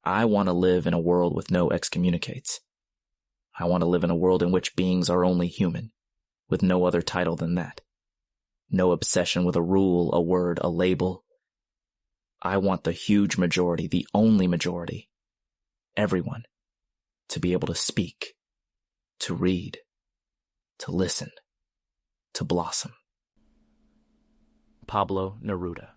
I want to live in a world with no excommunicates. I want to live in a world in which beings are only human, with no other title than that. No obsession with a rule, a word, a label. I want the huge majority, the only majority, everyone, to be able to speak, to read, to listen, to blossom. Pablo Neruda.